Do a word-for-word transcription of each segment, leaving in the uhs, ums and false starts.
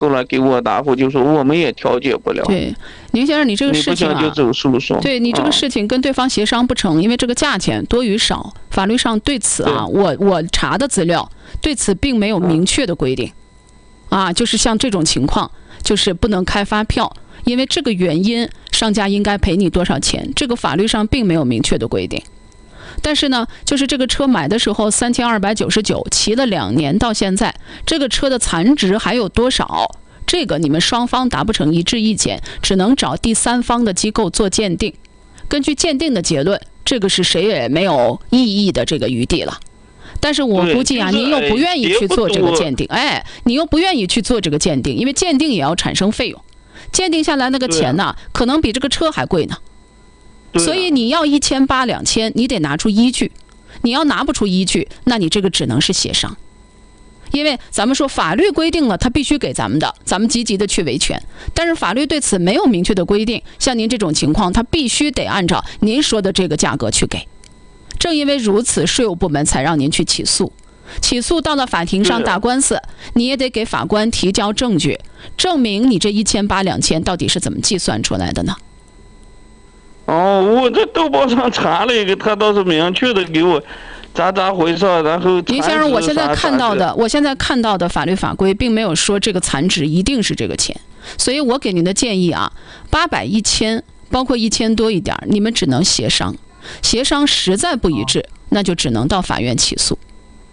后来给我答复就说我们也调解不了。 对，宁先生，你这个事情啊， 你不想就走诉讼。 对你这个事情跟对方协商不成，啊、因为这个价钱多与少，法律上对此啊，我我查的资料对此并没有明确的规定，啊, 啊，就是像这种情况，就是不能开发票，因为这个原因，商家应该赔你多少钱，这个法律上并没有明确的规定。但是呢，就是这个车买的时候三千二百九十九，骑了两年到现在，这个车的残值还有多少？这个你们双方达不成一致意见，只能找第三方的机构做鉴定。根据鉴定的结论，这个是谁也没有异议的这个余地了。但是我估计啊，您又不愿意去做这个鉴定，哎，你又不愿意去做这个鉴定，因为鉴定也要产生费用，鉴定下来那个钱呢，可能比这个车还贵呢。所以你要一千八两千，你得拿出依据。你要拿不出依据，那你这个只能是协商。因为咱们说法律规定了，他必须给咱们的，咱们积极的去维权。但是法律对此没有明确的规定，像您这种情况，他必须得按照您说的这个价格去给。正因为如此，税务部门才让您去起诉。起诉到了法庭上打官司，你也得给法官提交证据，证明你这一千八两千到底是怎么计算出来的呢？ 哦，我在豆瓣上查了一个，他倒是明确的给我咋咋回事，然后林先生，我现在看到的，我现在看到的法律法规并没有说这个残值一定是这个钱，所以我给您的建议啊，八百、一千，包括一千多一点，你们只能协商，协商实在不一致，那就只能到法院起诉。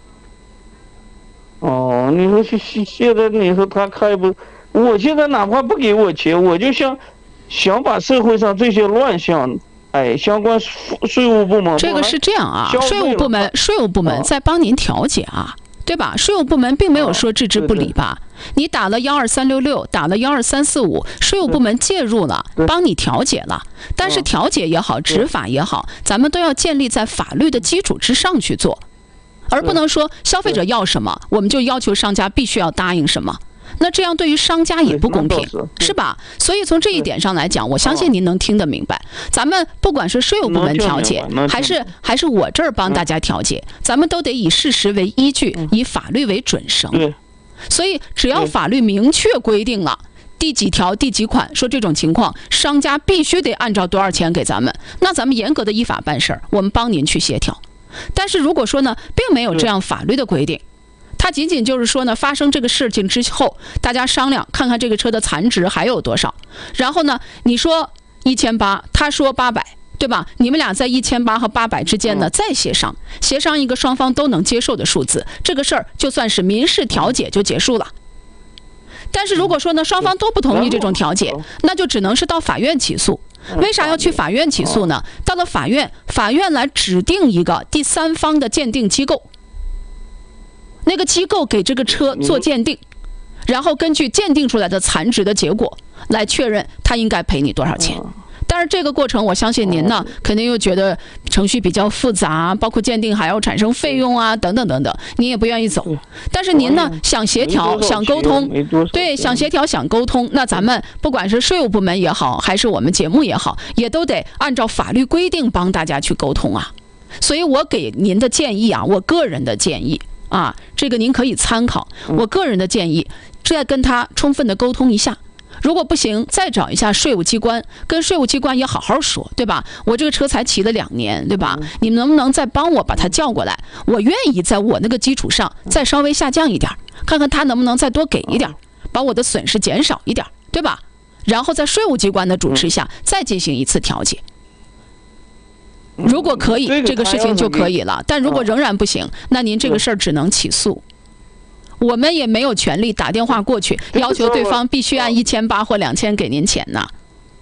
哦，你说现现在你说他开不，我现在哪怕不给我钱，我就想。想把社会上这些乱象，哎，相关税务部门这个是这样啊，税务部门税务部门在帮您调解啊，对吧？税务部门并没有说置之不理吧？你打了幺二三六六，打了幺二三四五，税务部门介入了，帮你调解了。但是调解也好，执法也好，咱们都要建立在法律的基础之上去做，而不能说消费者要什么，我们就要求商家必须要答应什么。那这样对于商家也不公平，是吧？所以从这一点上来讲，我相信您能听得明白。咱们不管是税务部门调解，还是还是我这儿帮大家调解，咱们都得以事实为依据，以法律为准绳。所以只要法律明确规定了第几条第几款，说这种情况商家必须得按照多少钱给咱们，那咱们严格的依法办事儿，我们帮您去协调。但是如果说呢，并没有这样法律的规定，它仅仅就是说呢，发生这个事情之后，大家商量看看这个车的残值还有多少，然后呢，你说一千八，他说八百，对吧？你们俩在一千八和八百之间呢，再协商，协商一个双方都能接受的数字，这个事儿就算是民事调解就结束了。但是如果说呢，双方都不同意这种调解，那就只能是到法院起诉。为啥要去法院起诉呢？到了法院，法院来指定一个第三方的鉴定机构。那个机构给这个车做鉴定，然后根据鉴定出来的残值的结果来确认他应该赔你多少钱。但是这个过程，我相信您呢，肯定又觉得程序比较复杂，包括鉴定还要产生费用啊，等等等等，您也不愿意走。但是您呢，想协调、想沟通，对，想协调、想沟通，那咱们不管是税务部门也好，还是我们节目也好，也都得按照法律规定帮大家去沟通啊。所以我给您的建议啊，我个人的建议。啊，这个您可以参考。我个人的建议，再跟他充分的沟通一下。如果不行，再找一下税务机关，跟税务机关也好好说，对吧？我这个车才骑了两年，对吧？你们能不能再帮我把他叫过来？我愿意在我那个基础上再稍微下降一点，看看他能不能再多给一点，把我的损失减少一点，对吧？然后在税务机关的主持下，再进行一次调解。如果可以，这个事情就可以了。但如果仍然不行，那您这个事儿只能起诉。我们也没有权利打电话过去要求对方必须按一千八或两千给您钱呢。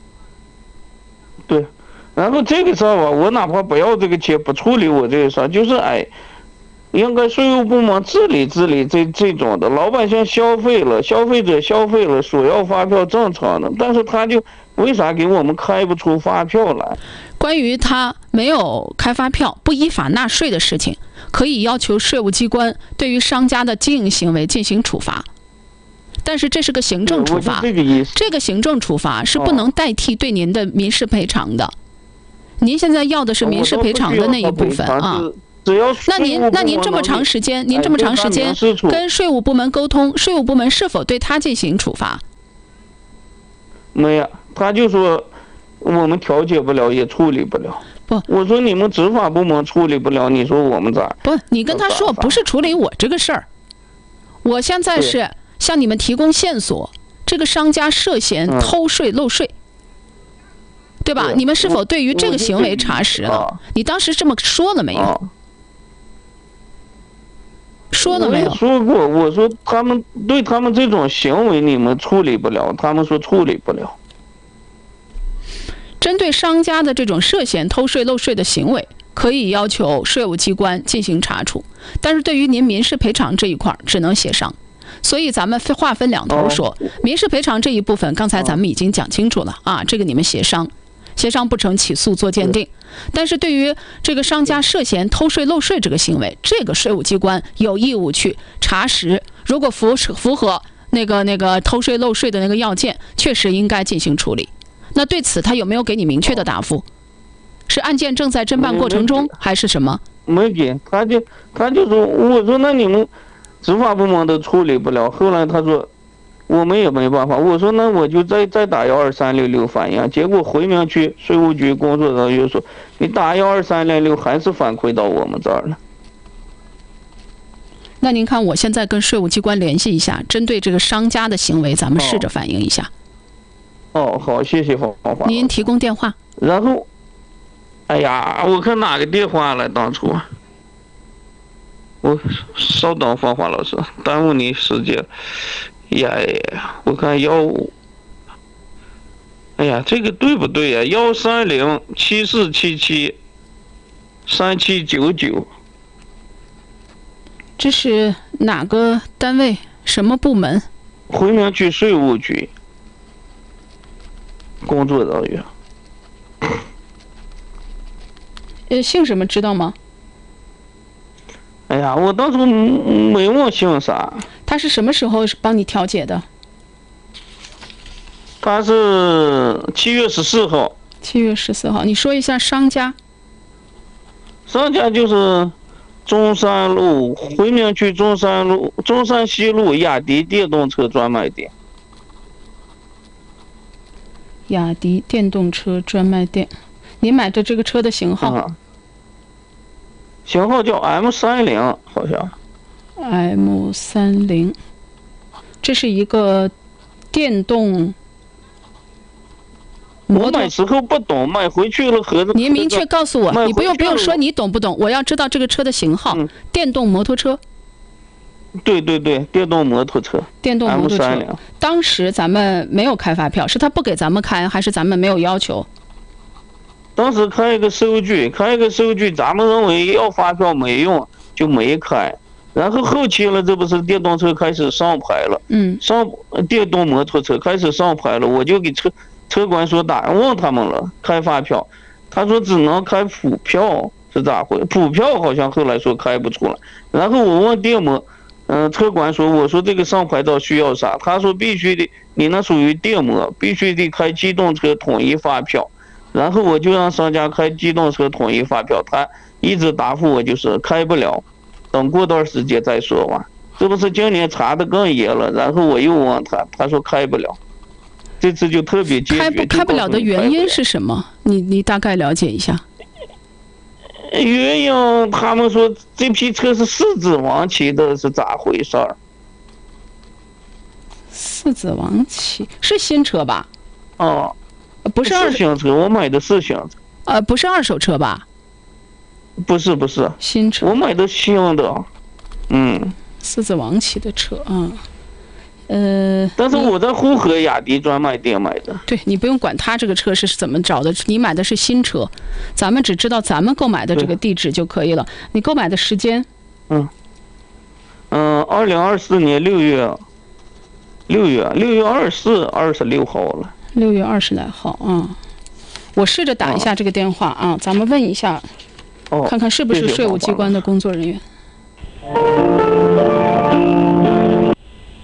对，然后这个事儿吧，我哪怕不要这个钱，不处理我这个事儿，就是哎，应该税务部门治理治理这这种的。老百姓消费了，消费者消费了，索要发票正常的，但是他就为啥给我们开不出发票来？ 关于他没有开发票、不依法纳税的事情，可以要求税务机关对于商家的经营行为进行处罚，但是这是个行政处罚， 这个意思。 这个行政处罚是不能代替对您的民事赔偿的。您现在要的是民事赔偿的那一部分啊。 只要那您那您这么长时间，您这么长时间跟税务部门沟通，税务部门是否对他进行处罚？ 没有，他就说我们调解不了，也处理不了。 不， 我说你们执法部门处理不了，你说我们咋？ 不，你跟他说不是处理我这个事儿，我现在是向你们提供线索，这个商家涉嫌偷税漏税。嗯，对吧？你们是否对于这个行为查实了？你当时这么说了没有？啊、说了没有？ 我说过，我说他们对他们这种行为你们处理不了，他们说处理不了。 针对商家的这种涉嫌偷税漏税的行为，可以要求税务机关进行查处，但是对于您民事赔偿这一块只能协商。所以咱们划分两头说，哦、民事赔偿这一部分，刚才咱们已经讲清楚了、哦、啊，这个你们协商。协商不成起诉做鉴定，但是对于这个商家涉嫌偷税漏税这个行为，这个税务机关有义务去查实，如果符符合那个那个偷税漏税的那个要件，确实应该进行处理。那对此他有没有给你明确的答复？是案件正在侦办过程中还是什么？ 没给，他就他就说，我说那你们执法部门都处理不了，后来他说。我们也没办法，我说那我就再再打幺二三六六反映，结果回民区税务局工作人员说，你打幺二三零六还是反馈到我们这儿了。 那您看，我现在跟税务机关联系一下，针对这个商家的行为，咱们试着反映一下。 哦，哦好，谢谢黄华。 您提供电话。 然后，哎呀，我看哪个电话了？当初，我稍等，芳华老师，耽误你时间。呀呀，我看幺五，哎呀，这个对不对呀？幺三零七四七七三七九九， 这是哪个单位？什么部门？ 回民区税务局工作人员。 呃，姓什么知道吗？ 哎呀，我当初没问姓啥。 他是什么时候帮你调解的？ 他是七月十四号。 七月十四号，你说一下商家。 商家就是中山路回民区中山路中山西路雅迪电动车专卖店。 雅迪电动车专卖店，你买的这个车的型号？ 嗯、型号叫 M 三零，好像。 M 三零，这是一个电动摩托。 我买时候不懂，买回去了盒子。 您明确告诉我，你不用不用说你懂不懂，我要知道这个车的型号。嗯、电动摩托车。 对对对，电动摩托车。 电动摩托车。 M 三零。 当时咱们没有开发票，是他不给咱们开，还是咱们没有要求？ 当时开一个收据，开一个收据，咱们认为要发票没用，就没开。然后后期了，这不是电动车开始上牌了？ 嗯， 上电动摩托车开始上牌了，我就给车车管所打问他们了，开发票，他说只能开普票，是咋回？普票好像后来说开不出来。然后我问电摩，嗯、呃，车管所，我说这个上牌照需要啥？他说必须得，你那属于电摩，必须得开机动车统一发票。然后我就让商家开机动车统一发票，他一直答复我就是开不了。等过段时间再说吧，这不是今年查的更严了，然后我又问他，他说开不了，这次就特别坚决。 开不开不了的原因是什么？你你大概了解一下。 原因他们说这批车是四子王骑的，是咋回事儿？ 四子王骑是新车吧？ 哦， 不是二手车，我买的是新车。 呃，不是二手车吧？ 不是不是新车， 我买的新的，嗯， 狮子王骑的车啊，呃， 但是我在呼和雅迪专卖店买的。 对，你不用管他这个车是怎么找的，你买的是新车，咱们只知道咱们购买的这个地址就可以了。你购买的时间？ 嗯，嗯，二零二四年六月，六月六月二四二十六号了。 六月二十来号啊，我试着打一下这个电话啊，咱们问一下。 哦， 看看是不是税务机关的工作人员。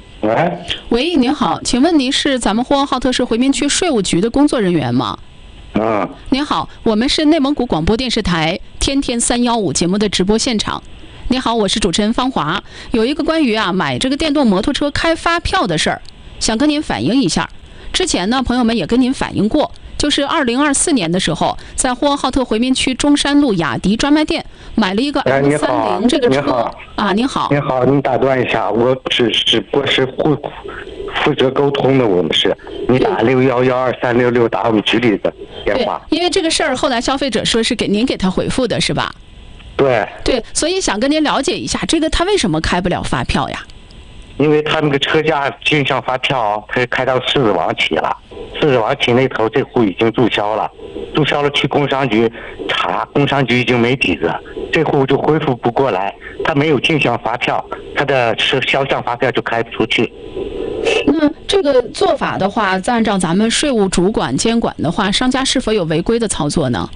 喂， 喂，您好，请问您是咱们呼和浩特市回民区税务局的工作人员吗？ 嗯， 您好，我们是内蒙古广播电视台天天三幺五节目的直播现场。你好，我是主持人方华，有一个关于啊买这个电动摩托车开发票的事儿，想跟您反映一下。之前呢，朋友们也跟您反映过，就是二零二四年的时候，在呼和浩特回民区中山路雅迪专卖店买了一个 M 三零这个车啊。您好， 您好，您打断一下，我只只不过是负负责沟通的，我们是你打六幺幺二三六六打我们局里的电话。 因为这个事儿后来消费者说是给您给他回复的是吧？ 对对，所以想跟您了解一下，这个他为什么开不了发票呀？ 因为他那个车价经销发票，他开到狮子王起了，狮子王起那头这户已经注销了，注销了去工商局查，工商局已经没底子，这户就恢复不过来，他没有经销发票，他的是销项发票就开不出去。 那这个做法的话，按照咱们税务主管监管的话，商家是否有违规的操作呢？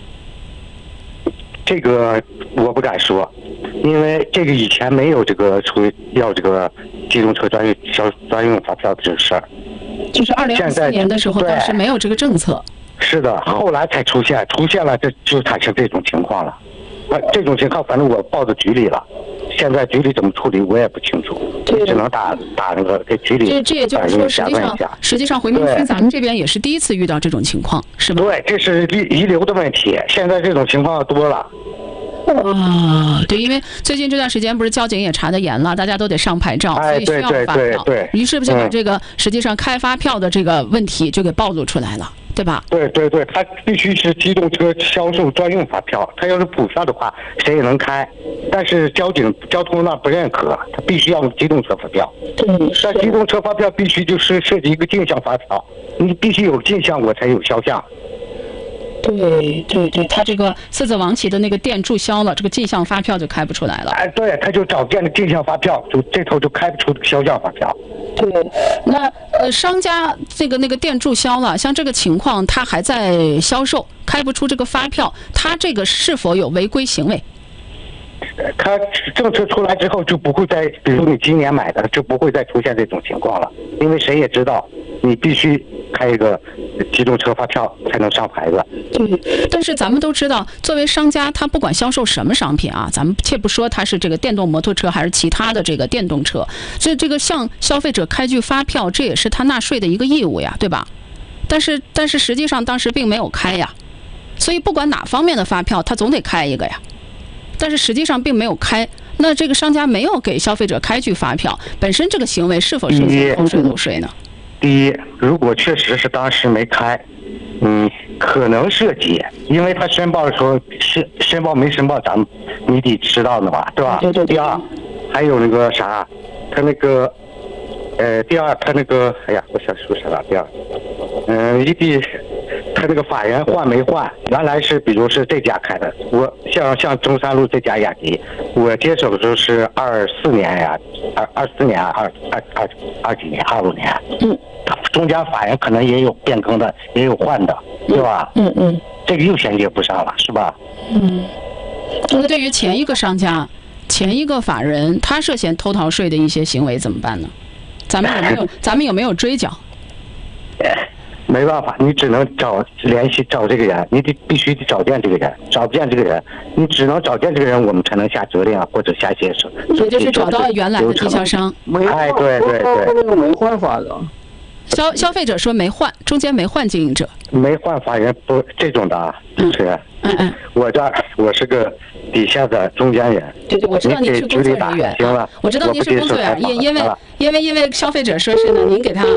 这个我不敢说，因为这个以前没有这个出要这个机动车专用销专用发票这个事儿， 就是二零二四年的时候，当时没有这个政策。 是的，后来才出现，出现了，这就产生这种情况了。啊，这种情况反正我报到局里了，现在局里怎么处理我也不清楚，只能打打那个给局里这这也就是说，实际上实际上回民区咱们这边也是第一次遇到这种情况，是吧？ 对，这是遗遗留的问题，现在这种情况多了。 哦，对，因为最近这段时间不是交警也查得严了，大家都得上牌照，所以需要发票。于是不就把这个实际上开发票的这个问题就给暴露出来了，对吧？ 对对对，它必须是机动车销售专用发票，它要是普票的话，谁也能开。但是交警交通那不认可，它必须要用机动车发票。 对， 但机动车发票必须就是涉及一个进项发票，你必须有进项，我才有销项。 对对对，他这个狮子王旗的那个店注销了，这个进项发票就开不出来了。 哎，对，他就找店的进项发票，就这头就开不出销项发票。 对，那呃，商家这个那个店注销了，像这个情况，他还在销售，开不出这个发票，他这个是否有违规行为？ 他政策出来之后就不会再，比如你今年买的就不会再出现这种情况了，因为谁也知道你必须开一个机动车发票才能上牌子。 对，但是咱们都知道，作为商家，他不管销售什么商品啊，咱们切不说他是这个电动摩托车还是其他的这个电动车，这这个向消费者开具发票，这也是他纳税的一个义务呀，对吧？但是但是实际上当时并没有开呀，所以不管哪方面的发票，他总得开一个呀。但是实际上并没有开，那这个商家没有给消费者开具发票，本身这个行为是否涉及偷税漏税呢？ 第一，如果确实是当时没开，嗯，可能涉及，因为他申报的时候申申报没申报，咱们你得知道的吧，对吧？ 对对对。 第二，还有那个啥，他那个，呃，第二他那个，哎呀，我想说啥了？第二，嗯、呃，一地。他这个法人换没换？原来是比如是这家开的，我像像中山路这家雅迪，我接手的时候是二四年呀，二二四年，二二二二几年，二五年。 嗯。 他中间法人可能也有变更的，也有换的，是吧？ 嗯嗯。 这个又衔接不上了，是吧？ 嗯。那对于前一个商家、前一个法人，他涉嫌偷逃税的一些行为怎么办呢？咱们有没有？咱们有没有追缴？ 没办法，你只能找联系找这个人，你得必须得找见这个人，找不见这个人，你只能找见这个人，我们才能下责令啊，或者下些什么。 也就是找到原来的经销商。 哎，对对对， 那个没换法的。 消消费者说没换，中间没换经营者。 没换法人不这种的啊，主持人。 嗯嗯。 我这儿我是个底下的中间人。 对对，我知道您是工作人员。 行了。 我知道您是工作人员，因因为因为因为消费者说是呢，您给他。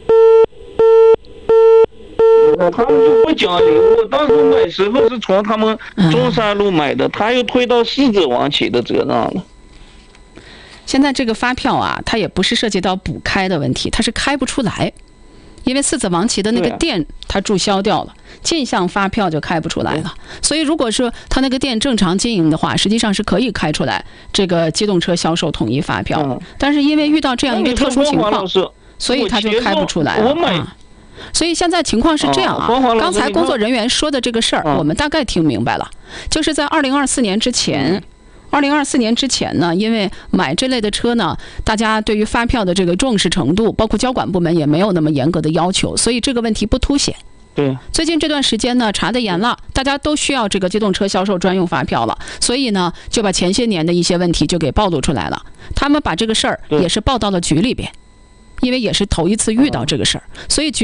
他们就不讲理，我当时买时候是从他们中山路买的，他又推到狮子王起的责任了。 现在这个发票啊，它也不是涉及到补开的问题，它是开不出来，因为狮子王起的那个店它注销掉了，进项发票就开不出来了。所以如果说他那个店正常经营的话，实际上是可以开出来这个机动车销售统一发票，嗯、但是因为遇到这样一个特殊情况，所以他就开不出来了。 我买。 啊所以现在情况是这样啊，刚才工作人员说的这个事儿，我们大概听明白了，就是在二零二四年之前，二零二四年之前呢，因为买这类的车呢，大家对于发票的这个重视程度，包括交管部门也没有那么严格的要求，所以这个问题不凸显。 对， 最近这段时间呢，查得严了，大家都需要这个机动车销售专用发票了，所以呢，就把前些年的一些问题就给暴露出来了。他们把这个事儿也是报到了局里边，因为也是头一次遇到这个事儿，所以局。